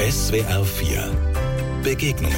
SWR 4 Begegnungen.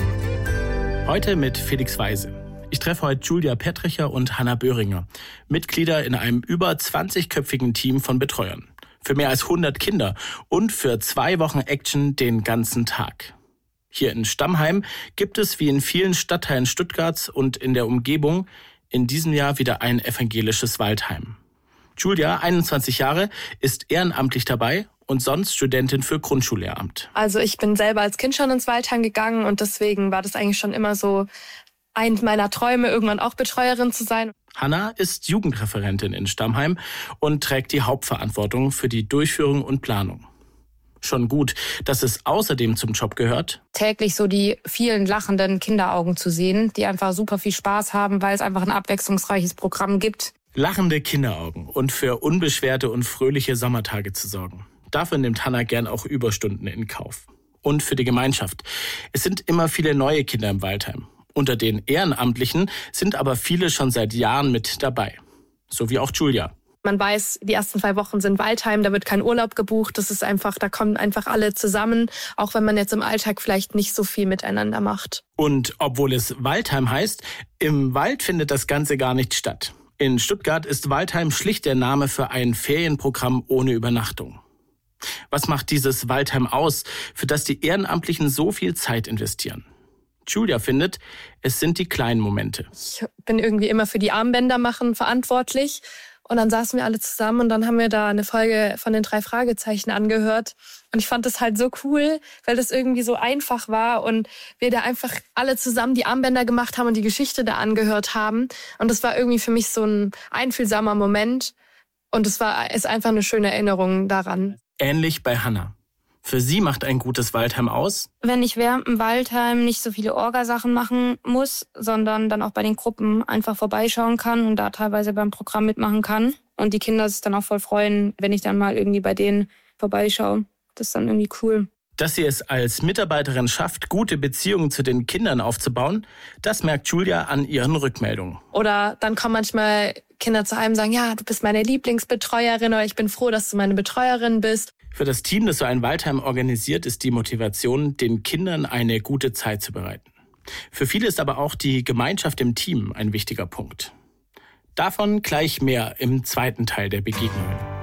Heute mit Felix Weise. Ich treffe heute Julia Pettricher und Hanna Böhringer, Mitglieder in einem über 20-köpfigen Team von Betreuern. Für mehr als 100 Kinder und für 2 Wochen Action den ganzen Tag. Hier in Stammheim gibt es wie in vielen Stadtteilen Stuttgarts und in der Umgebung in diesem Jahr wieder ein evangelisches Waldheim. Julia, 21 Jahre, ist ehrenamtlich dabei und sonst Studentin für Grundschullehramt. Also ich bin selber als Kind schon ins Waldheim gegangen und deswegen war das eigentlich schon immer so ein meiner Träume, irgendwann auch Betreuerin zu sein. Hanna ist Jugendreferentin in Stammheim und trägt die Hauptverantwortung für die Durchführung und Planung. Schon gut, dass es außerdem zum Job gehört, täglich so die vielen lachenden Kinderaugen zu sehen, die einfach super viel Spaß haben, weil es einfach ein abwechslungsreiches Programm gibt. Lachende Kinderaugen und für unbeschwerte und fröhliche Sommertage zu sorgen. Dafür nimmt Hanna gern auch Überstunden in Kauf. Und für die Gemeinschaft. Es sind immer viele neue Kinder im Waldheim. Unter den Ehrenamtlichen sind aber viele schon seit Jahren mit dabei. So wie auch Julia. Man weiß, die ersten 2 Wochen sind Waldheim, da wird kein Urlaub gebucht. Das ist einfach, da kommen einfach alle zusammen, auch wenn man jetzt im Alltag vielleicht nicht so viel miteinander macht. Und obwohl es Waldheim heißt, im Wald findet das Ganze gar nicht statt. In Stuttgart ist Waldheim schlicht der Name für ein Ferienprogramm ohne Übernachtung. Was macht dieses Waldheim aus, für das die Ehrenamtlichen so viel Zeit investieren? Julia findet, es sind die kleinen Momente. Ich bin irgendwie immer für die Armbänder machen verantwortlich. Und dann saßen wir alle zusammen und dann haben wir da eine Folge von den 3 Fragezeichen angehört. Und ich fand das halt so cool, weil das irgendwie so einfach war und wir da einfach alle zusammen die Armbänder gemacht haben und die Geschichte da angehört haben. Und das war irgendwie für mich so ein einfühlsamer Moment. Und ist einfach eine schöne Erinnerung daran. Ähnlich bei Hanna. Für sie macht ein gutes Waldheim aus, wenn ich während dem Waldheim nicht so viele Orgasachen machen muss, sondern dann auch bei den Gruppen einfach vorbeischauen kann und da teilweise beim Programm mitmachen kann. Und die Kinder sich dann auch voll freuen, wenn ich dann mal irgendwie bei denen vorbeischaue. Das ist dann irgendwie cool. Dass sie es als Mitarbeiterin schafft, gute Beziehungen zu den Kindern aufzubauen, das merkt Julia an ihren Rückmeldungen. Oder dann kommen manchmal Kinder zu einem und sagen, ja, du bist meine Lieblingsbetreuerin oder ich bin froh, dass du meine Betreuerin bist. Für das Team, das so ein Waldheim organisiert, ist die Motivation, den Kindern eine gute Zeit zu bereiten. Für viele ist aber auch die Gemeinschaft im Team ein wichtiger Punkt. Davon gleich mehr im zweiten Teil der Begegnungen.